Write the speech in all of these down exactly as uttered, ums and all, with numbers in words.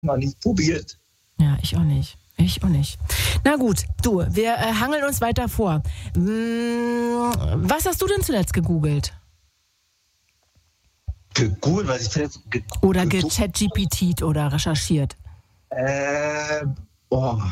Noch nicht probiert. Ja, ich auch nicht. Ich auch nicht. Na gut, du, wir äh, hangeln uns weiter vor. Hm, was hast du denn zuletzt gegoogelt? Gegoogelt, was ich zuletzt ge- Oder ge- gechat-GPT't oder recherchiert? Äh, oh.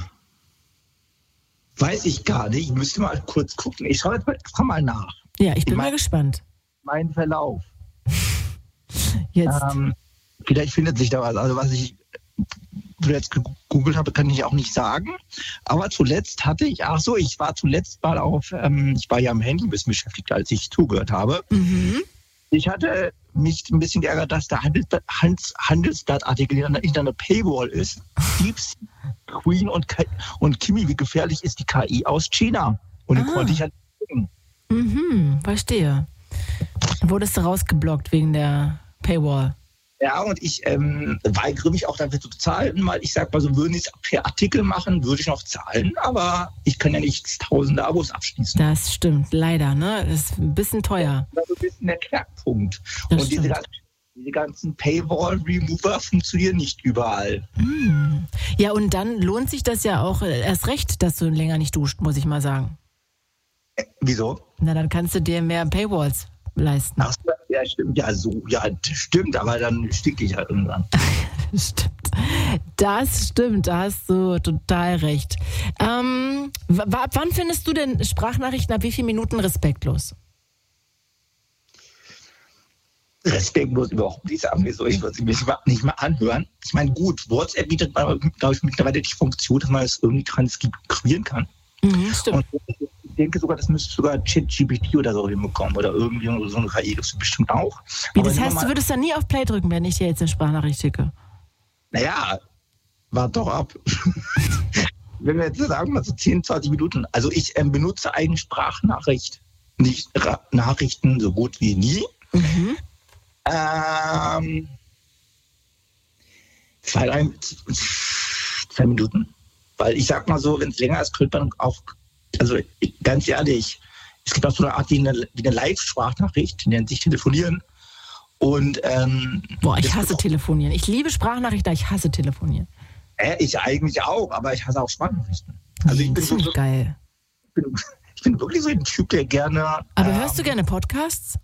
Weiß ich gar nicht. Ich müsste mal kurz gucken. Ich schaue jetzt mal, komm mal nach. Ja, ich bin Ich mein- mal gespannt. Mein Verlauf. Jetzt. Ähm, vielleicht findet sich da was. Also was ich zuletzt gegoogelt habe, kann ich auch nicht sagen. Aber zuletzt hatte ich, ach so, ich war zuletzt mal auf, ähm, ich war ja am Handy ein bisschen beschäftigt, als ich zugehört habe. Mhm. Ich hatte mich ein bisschen geärgert, dass der Handelsblatt, Hans, Handelsblatt-Artikel hinter einer Paywall ist. Deeps, Queen und, K- und Kimi, wie gefährlich ist die K I aus China? Und den Ah. konnte ich halt gucken. Mhm, verstehe. Da wurdest du rausgeblockt wegen der Paywall. Ja, und ich ähm, weigere mich auch dafür zu zahlen, weil ich sag mal so, würden ich es per Artikel machen, würde ich noch zahlen, aber ich kann ja nicht tausende Abos abschließen. Das stimmt, leider, ne? Das ist ein bisschen teuer. Das ist ein bisschen der Knackpunkt. Das und diese stimmt. ganzen, diese ganzen Paywall-Remover funktionieren nicht überall. Hm. Ja, und dann lohnt sich das ja auch äh, erst recht, dass du länger nicht duscht, muss ich mal sagen. Äh, wieso? Na, dann kannst du dir mehr Paywalls leisten. Ach, so, ja, stimmt, ja, so, ja, das stimmt, aber dann sticke ich halt irgendwann. Stimmt. Das stimmt, da hast du total recht. Ähm, w- ab wann findest du denn Sprachnachrichten ab wie vielen Minuten respektlos? Respektlos überhaupt nicht sagen, wieso ich würde sie mir nicht mal anhören. Ich meine, gut, WhatsApp bietet, glaube ich, mittlerweile die Funktion, dass man das irgendwie transkribieren kann. Mhm, stimmt. Und ich denke sogar, das müsste sogar ChatGPT oder so hinbekommen oder irgendwie so eine K I, das bestimmt auch. Wie, Aber das nehmen wir heißt, mal- du würdest dann nie auf Play drücken, wenn ich dir jetzt eine Sprachnachricht schicke? Naja, wart doch ab. Wenn wir jetzt sagen, mal so zehn, zwanzig Minuten. Also ich ähm, benutze eigentlich Sprachnachricht, nicht Ra- Nachrichten so gut wie nie. Mhm. Ähm, zwei, drei, zwei Minuten. Weil ich sag mal so, wenn es länger ist, könnte man auch, also ich, ganz ehrlich, es gibt auch so eine Art wie eine, wie eine Live-Sprachnachricht, die nennt sich Telefonieren. Und ähm, Boah, ich das- hasse Telefonieren. Ich liebe Sprachnachrichten, aber ich hasse Telefonieren. Äh, ich eigentlich auch, aber ich hasse auch Sprachnachrichten. Also ich bin, so, Ziemlich geil. ich bin, ich bin wirklich so ein Typ, der gerne. Aber ähm, hörst du gerne Podcasts?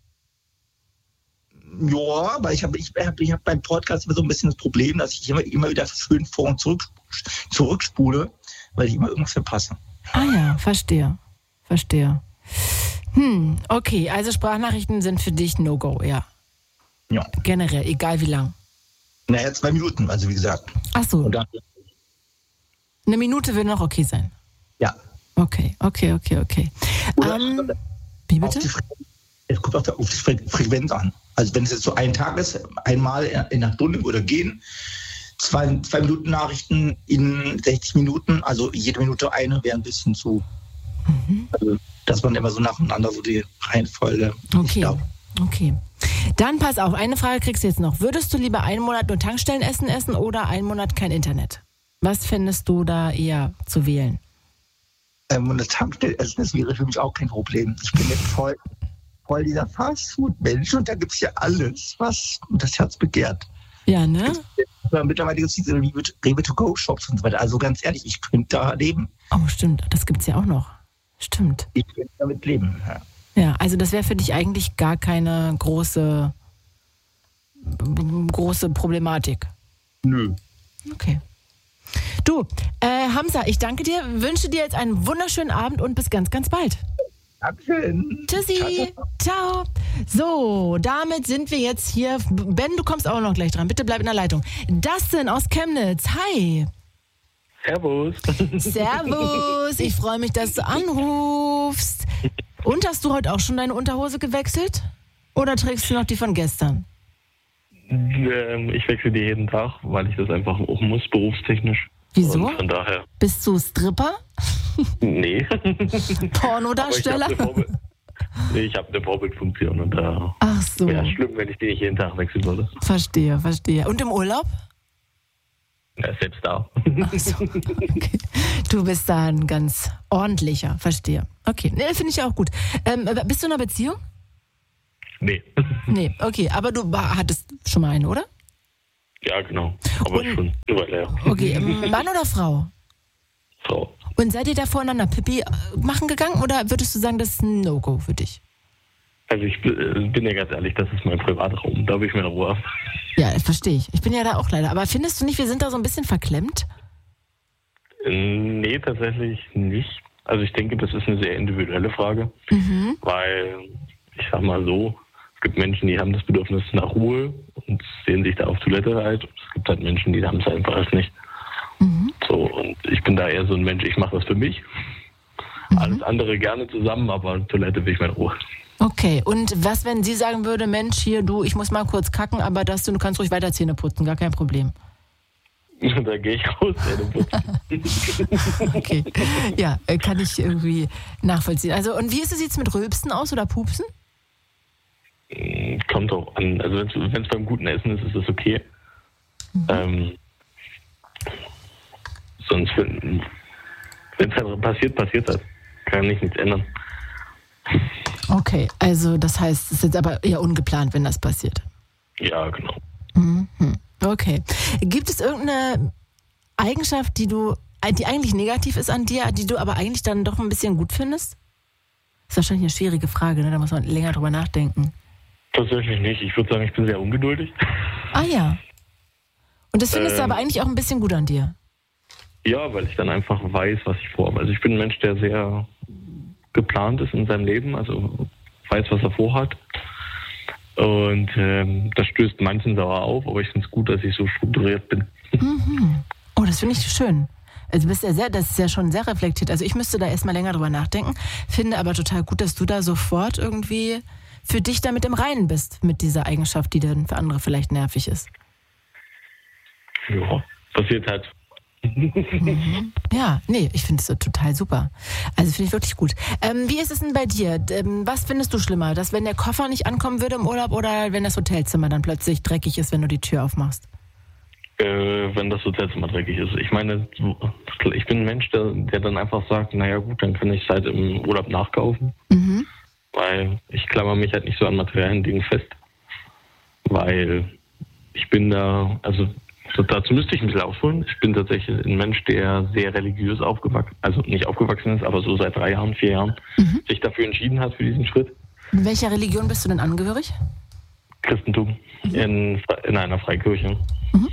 Ja, weil ich habe ich hab, ich hab beim Podcast immer so ein bisschen das Problem, dass ich immer, immer wieder schön vor und zurück, zurückspule, weil ich immer irgendwas verpasse. Ah ja, verstehe. Verstehe. Hm, okay, also Sprachnachrichten sind für dich No-Go, ja. Ja. Generell, egal wie lang. Naja, zwei Minuten, also wie gesagt. Ach so, Und dann, eine Minute würde noch okay sein. ja. Okay, okay, okay, okay. Oder Ähm, wie auf bitte? die Fre- Es kommt auf die, auf die Fre- Frequenz an. Also wenn es jetzt so ein Tag ist, einmal in, in einer Stunde würde gehen, zwei, zwei Minuten Nachrichten in sechzig Minuten, also jede Minute eine wäre ein bisschen zu. Mhm. Also, dass man immer so nacheinander so die Reihenfolge. Ich Okay, glaub, okay. Dann pass auf, eine Frage kriegst du jetzt noch. Würdest du lieber einen Monat nur Tankstellenessen essen oder einen Monat kein Internet? Was findest du da eher zu wählen? Ähm, und das Tankstellenessen, das wäre für mich auch kein Problem. Ich bin jetzt voll, voll dieser Fastfood-Mensch und da gibt es ja alles, was das Herz begehrt. Ja, ne? Aber mittlerweile gibt es diese Rewe-to-go-Shops und so weiter. Also ganz ehrlich, ich könnte da leben. Oh, stimmt, das gibt's ja auch noch. Stimmt. Ich könnte damit leben. Ja. Ja, also das wäre für dich eigentlich gar keine große, große Problematik. Nö. Okay. Du, äh, Hamza, ich danke dir, wünsche dir jetzt einen wunderschönen Abend und bis ganz, ganz bald. Dankeschön. Tschüssi. Ciao, Ciao. So, damit sind wir jetzt hier. Ben, du kommst auch noch gleich dran. Bitte bleib in der Leitung. Dustin aus Chemnitz. Hi. Servus. Servus. Ich freue mich, dass du anrufst. Und hast du heute auch schon deine Unterhose gewechselt? Oder trägst du noch die von gestern? ähm, ich wechsle die jeden Tag, weil ich das einfach auch muss, berufstechnisch. Wieso? Und von daher, Bist du Stripper? nee. Pornodarsteller? Aber ich habe eine, Vorbild- nee, ich hab eine Vorbildfunktion und da Ach so. wäre schlimm, wenn ich die nicht jeden Tag wechseln würde. Verstehe, verstehe. Und im Urlaub? Ja, selbst da. Ach so. Okay. Du bist da ein ganz ordentlicher, verstehe. Okay, nee, finde ich auch gut. Ähm, bist du in einer Beziehung? Nee. Nee, okay, aber du hattest schon mal eine, oder? Ja, genau. Aber Und- schon eine Weile her. Okay, Mann oder Frau? Frau. Und seid ihr da voreinander Pipi äh, machen gegangen oder würdest du sagen, das ist ein No-Go für dich? Also ich bin bin ja ganz ehrlich, das ist mein Privatraum. Da will ich meine Ruhe haben. Ja, das verstehe ich. Ich bin ja da auch leider. Aber findest du nicht, wir sind da so ein bisschen verklemmt? Nee, tatsächlich nicht. Also ich denke, das ist eine sehr individuelle Frage, Mhm. weil ich sag mal so, es gibt Menschen, die haben das Bedürfnis nach Ruhe und sehen sich da auf Toilette halt. Es gibt halt Menschen, die haben es einfach erst nicht. Mhm. So, und ich bin da eher so ein Mensch, ich mache das für mich. Mhm. Alles andere gerne zusammen, aber Toilette will ich meine Ruhe. Okay, und was, wenn sie sagen würde, Mensch, hier, du, ich muss mal kurz kacken, aber dass du, du kannst ruhig weiter Zähne putzen, gar kein Problem. Da gehe ich raus. Okay, ja, äh, kann ich irgendwie nachvollziehen. Also, und wie ist es jetzt mit Rülpsen aus oder Pupsen? Kommt auch an. Also wenn es beim guten Essen ist, ist das okay. Mhm. Ähm, sonst, wenn es halt passiert, passiert das. Kann ich nichts ändern. Okay, also das heißt, es ist jetzt aber eher ungeplant, wenn das passiert. Ja, genau. Mhm. Okay. Gibt es irgendeine Eigenschaft, die du, die eigentlich negativ ist an dir, die du aber eigentlich dann doch ein bisschen gut findest? Das ist wahrscheinlich eine schwierige Frage, ne? Da muss man länger drüber nachdenken. Tatsächlich nicht. Ich würde sagen, ich bin sehr ungeduldig. Ah ja. Und das findest Ähm. du aber eigentlich auch ein bisschen gut an dir. Ja, weil ich dann einfach weiß, was ich vorhabe. Also ich bin ein Mensch, der sehr geplant ist in seinem Leben, also weiß, was er vorhat. Und ähm, das stößt manchen sauer auf, aber ich finde es gut, dass ich so strukturiert bin. Mhm. Oh, das finde ich schön. Also bist ja sehr, das ist ja schon sehr reflektiert. Also ich müsste da erstmal länger drüber nachdenken, finde aber total gut, dass du da sofort irgendwie für dich damit im Reinen bist, mit dieser Eigenschaft, die dann für andere vielleicht nervig ist. Ja, passiert halt. Mhm. Ja, nee, ich finde es so total super. Also finde ich wirklich gut. Ähm, wie ist es denn bei dir? Ähm, was findest du schlimmer? Dass wenn der Koffer nicht ankommen würde im Urlaub oder wenn das Hotelzimmer dann plötzlich dreckig ist, wenn du die Tür aufmachst? Äh, wenn das Hotelzimmer dreckig ist. Ich meine, ich bin ein Mensch, der, der dann einfach sagt, naja gut, dann kann ich es halt im Urlaub nachkaufen. Mhm. Weil ich klammer mich halt nicht so an materiellen Dingen fest. Weil ich bin da, also dazu müsste ich ein bisschen ausholen. Ich bin tatsächlich ein Mensch, der sehr religiös aufgewachsen, also nicht aufgewachsen ist, aber so seit drei Jahren, vier Jahren, Mhm. sich dafür entschieden hat für diesen Schritt. In welcher Religion bist du denn angehörig? Christentum in, in einer Freikirche. Mhm.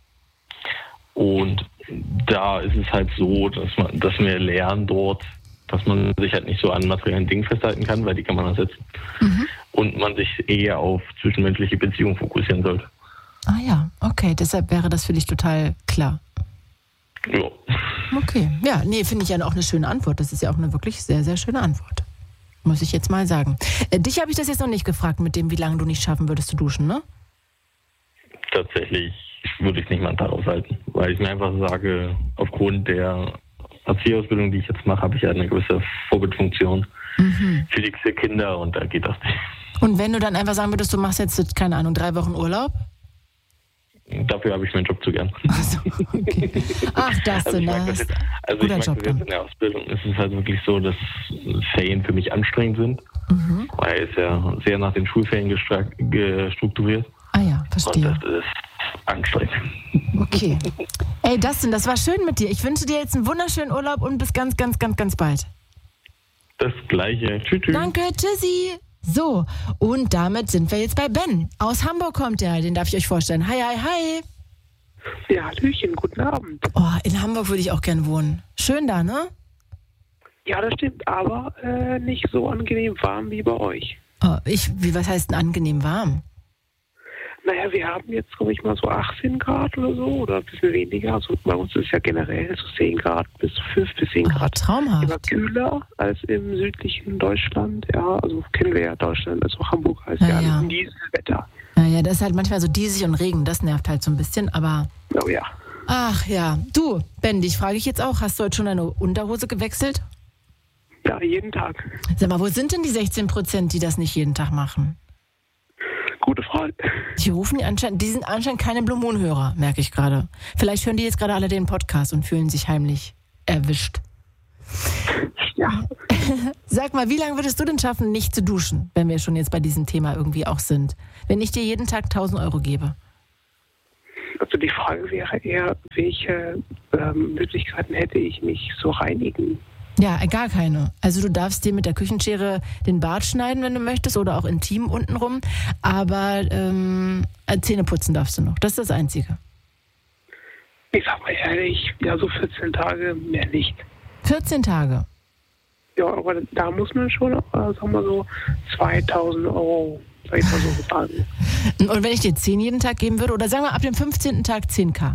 Und da ist es halt so, dass man, dass wir lernen dort, dass man sich halt nicht so an materiellen Dingen festhalten kann, weil die kann man ersetzen. Mhm. Und man sich eher auf zwischenmenschliche Beziehungen fokussieren sollte. Ah ja, okay, deshalb wäre das für dich total klar. Ja. Okay, ja, nee, finde ich ja auch eine schöne Antwort. Das ist ja auch eine wirklich sehr, sehr schöne Antwort. Muss ich jetzt mal sagen. Äh, dich habe ich das jetzt noch nicht gefragt mit dem, wie lange du nicht schaffen würdest zu duschen, ne? Tatsächlich würde ich nicht mal einen Tag aushalten, weil ich mir einfach sage, aufgrund der Erzieherausbildung, die ich jetzt mache, habe ich ja eine gewisse Vorbildfunktion Mhm. für die Kinder und da geht das nicht. Und wenn du dann einfach sagen würdest, du machst jetzt, keine Ahnung, drei Wochen Urlaub? Dafür habe ich meinen Job zu gern. Achso, okay. Ach, das Also ich denn, mag das das ist jetzt, also ich guter mag Job das jetzt dann. in der Ausbildung. Es ist halt wirklich so, dass Ferien für mich anstrengend sind, Mhm. weil es ja sehr nach den Schulferien gestra- gestrukturiert Ah ja, und verstehe. das ist anstrengend. Okay. Ey, Dustin, das war schön mit dir. Ich wünsche dir jetzt einen wunderschönen Urlaub und bis ganz, ganz, ganz, ganz bald. Das Gleiche. Tschüss, tschüss. Danke, tschüssi. So, und damit sind wir jetzt bei Ben. Aus Hamburg kommt er, den darf ich euch vorstellen. Hi, hi, hi. Ja, Hallöchen, guten Abend. Oh, in Hamburg würde ich auch gern wohnen. Schön da, ne? Ja, das stimmt, aber äh, nicht so angenehm warm wie bei euch. Oh, ich, wie, was heißt denn angenehm warm? Naja, wir haben jetzt, glaube ich, mal so achtzehn Grad oder so oder ein bisschen weniger. Also bei uns ist ja generell so zehn Grad bis fünf bis zehn Oh, Grad. Immer traumhaft. kühler als im südlichen Deutschland. Ja, also kennen wir ja Deutschland, also Hamburg heißt Ja, ja, ja. dieses Wetter. Naja, das ist halt manchmal so diesig und Regen, das nervt halt so ein bisschen, aber... Oh ja. Ach ja, du, Ben, dich frage ich jetzt auch, hast du heute schon deine Unterhose gewechselt? Ja, jeden Tag. Sag mal, wo sind denn die sechzehn Prozent, die das nicht jeden Tag machen? Gute Frage. Die rufen die anscheinend, die sind anscheinend keine Blue Moon Hörer, merke ich gerade. Vielleicht hören die jetzt gerade alle den Podcast und fühlen sich heimlich erwischt. Ja. Sag mal, wie lange würdest du denn schaffen, nicht zu duschen, wenn wir schon jetzt bei diesem Thema irgendwie auch sind? Wenn ich dir jeden Tag tausend Euro gebe? Also die Frage wäre eher, welche ähm, Möglichkeiten hätte ich, mich zu reinigen? Ja, gar keine. Also du darfst dir mit der Küchenschere den Bart schneiden, wenn du möchtest, oder auch intim untenrum. Aber ähm, Zähne putzen darfst du noch. Das ist das Einzige. Ich sag mal ehrlich, ja, so vierzehn Tage mehr nicht. vierzehn Tage? Ja, aber da muss man schon, äh, sagen wir so, zweitausend Euro, sag ich mal so, bezahlen. Und wenn ich dir zehn jeden Tag geben würde, oder sagen wir ab dem fünfzehnten Tag zehn K?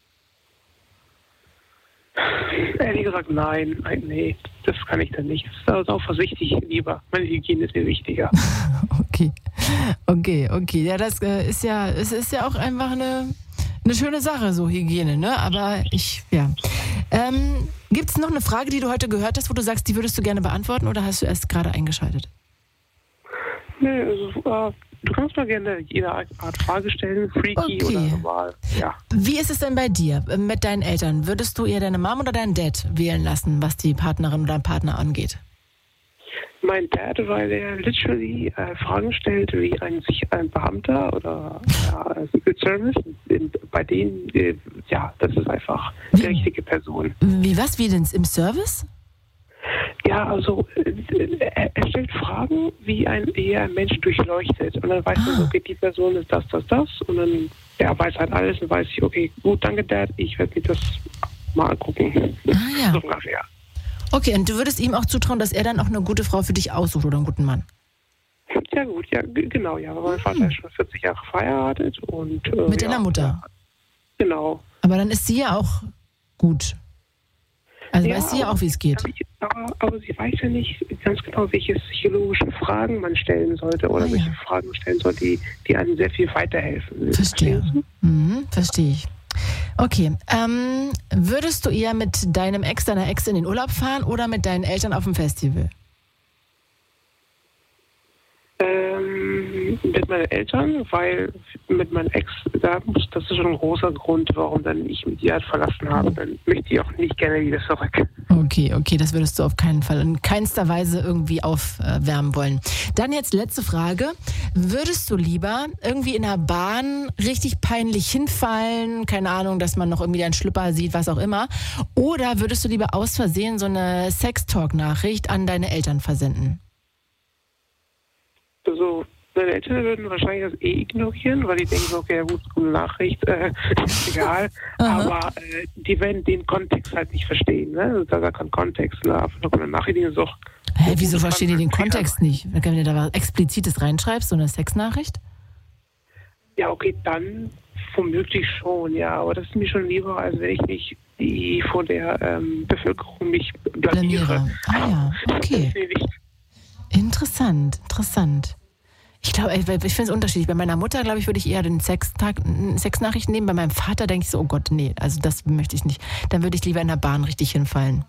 Ehrlich gesagt, nein, nein, nee, das kann ich dann nicht. Das ist auch vorsichtig lieber. Meine Hygiene ist mir wichtiger. Okay, okay, okay. Ja, das äh, ist ja, es ist ja auch einfach eine, eine schöne Sache, so Hygiene, ne? Aber ich, ja. Ähm, gibt es noch eine Frage, die du heute gehört hast, wo du sagst, die würdest du gerne beantworten, oder hast du erst gerade eingeschaltet? Nee, also, äh, du kannst mal gerne jede Art Frage stellen, freaky Okay. oder normal. Ja. Wie ist es denn bei dir äh, mit deinen Eltern? Würdest du eher deine Mom oder deinen Dad wählen lassen, was die Partnerin oder Partner angeht? Mein Dad, weil er literally äh, Fragen stellt, wie ein, sich ein Beamter oder ja, Secret Service, bei denen, äh, ja, das ist einfach die Wie? richtige Person. Wie was? Wie denn? Im Service? Ja, also äh, er, er stellt Fragen, wie ein, eher ein Mensch durchleuchtet. Und dann weiß man, Ah. okay, die Person ist das, das, das. Und dann, er weiß halt alles und weiß ich, okay, gut, danke Dad, ich werde mir das mal angucken. Ah ja. So ungefähr. Okay, und du würdest ihm auch zutrauen, dass er dann auch eine gute Frau für dich aussucht oder einen guten Mann? Ja gut, ja, g- genau, ja. Aber mein Vater ist schon vierzig Jahre verheiratet und... Äh, Mit ja, deiner Mutter? Genau. Aber dann ist sie ja auch gut. Also Ja, weiß sie ja aber- auch, wie es geht. Aber, aber sie weiß ja nicht ganz genau, welche psychologischen Fragen man stellen sollte oder Ah, ja. welche Fragen man stellen sollte, die, die einem sehr viel weiterhelfen. Verstehe. Verstehst Mhm, verstehe ich. Okay, ähm, würdest du eher mit deinem Ex, deiner Ex in den Urlaub fahren oder mit deinen Eltern auf dem Festival? du? Ähm, mit meinen Eltern, weil mit meinem Ex, da muss, das ist schon ein großer Grund, warum dann ich mit ihr halt verlassen habe. Dann möchte ich auch nicht gerne wieder zurück. Okay, okay, das würdest du auf keinen Fall in keinster Weise irgendwie aufwärmen wollen. Dann jetzt letzte Frage. Würdest du lieber irgendwie in der Bahn richtig peinlich hinfallen, keine Ahnung, dass man noch irgendwie deinen Schlüpper sieht, was auch immer, oder würdest du lieber aus Versehen so eine Sextalk-Nachricht an deine Eltern versenden? Also, meine Eltern würden wahrscheinlich das eh ignorieren, weil die denken so, okay, ja gut, gute Nachricht, äh, ist egal. Aha. Aber äh, die werden den Kontext halt nicht verstehen, ne? Also, da ist kein Kontext, ne? Einfach nur eine Nachricht, die so. Hä, wieso verstehen die den Kontext nicht? Wenn du da was Explizites reinschreibst, so eine Sexnachricht? Ja, okay, dann womöglich schon, ja. Aber das ist mir schon lieber, als wenn ich mich die vor der ähm, Bevölkerung mich blamiere. Blamiere. Ah ja, Das okay. ist mir wichtig. Interessant, interessant. Ich glaube, ich finde es unterschiedlich. Bei meiner Mutter, glaube ich, würde ich eher den Sextag, Sexnachrichten nehmen. Bei meinem Vater denke ich so, oh Gott, nee, also das möchte ich nicht. Dann würde ich lieber in der Bahn richtig hinfallen.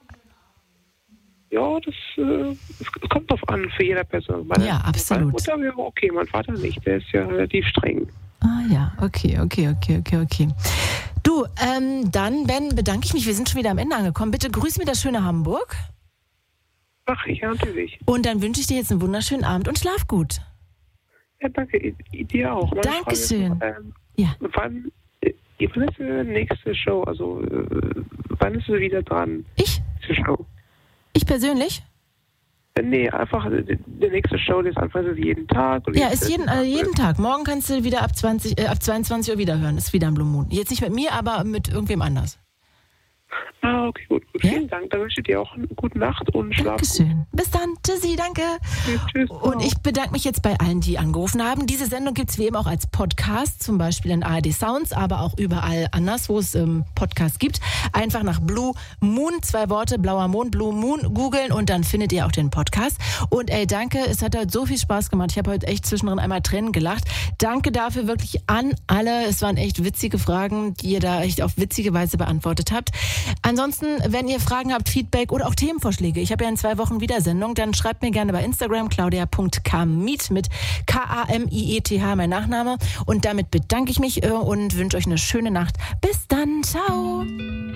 Ja, das äh, es kommt drauf an, für jede Person. Meine, Ja, absolut. Meine Mutter wäre okay, mein Vater nicht. Der ist ja relativ streng. Ah ja, okay, okay, okay, okay, okay. Du, ähm, dann, Ben, bedanke ich mich. Wir sind schon wieder am Ende angekommen. Bitte grüß mir das schöne Hamburg. Ach, ja, natürlich. Und dann wünsche ich dir jetzt einen wunderschönen Abend und schlaf gut. Ja, danke. I- I- Dir auch. Meine Dankeschön. Frage ist, ähm, Ja. wann, äh, wann ist die nächste Show? Also, äh, wann ist sie wieder dran? Ich? Die Show? Ich persönlich? Äh, Nee, einfach äh, die, die nächste Show, die ist einfach ist jeden Tag. Oder Ja, ist jeden, äh, jeden Tag. Morgen kannst du wieder ab, zwanzig, äh, ab zweiundzwanzig Uhr wieder hören. Ist wieder ein Blue Moon. Jetzt nicht mit mir, aber mit irgendwem anders. Ah, okay, gut. gut. Ja? Vielen Dank. Dann wünsche ich dir auch eine gute Nacht und schlaf gut. Dankeschön. Bis dann. Tschüssi, danke. Tschüss, tschüss. Und ich bedanke mich jetzt bei allen, die angerufen haben. Diese Sendung gibt es wie immer auch als Podcast, zum Beispiel in A R D Sounds, aber auch überall anders, wo es ähm, Podcasts gibt. Einfach nach Blue Moon, zwei Worte, blauer Mond, Blue Moon, googeln und dann findet ihr auch den Podcast. Und ey, danke, es hat heute so viel Spaß gemacht. Ich habe heute echt zwischendrin einmal Tränen gelacht. Danke dafür wirklich an alle. Es waren echt witzige Fragen, die ihr da echt auf witzige Weise beantwortet habt. Ansonsten, wenn ihr Fragen habt, Feedback oder auch Themenvorschläge, ich habe ja in zwei Wochen wieder Sendung, dann schreibt mir gerne bei Instagram claudia punkt kamiet mit K A M I E T H, mein Nachname. Und damit bedanke ich mich äh, und wünsche euch eine schöne Nacht. Bis dann, ciao.